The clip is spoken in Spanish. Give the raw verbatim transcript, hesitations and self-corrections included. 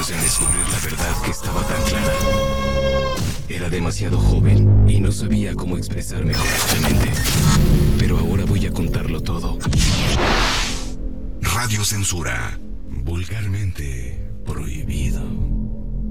años en descubrir la verdad que estaba tan clara. Era demasiado joven y no sabía cómo expresarme correctamente. Pero ahora voy a contarlo todo. Radio Censura. Vulgarmente prohibido.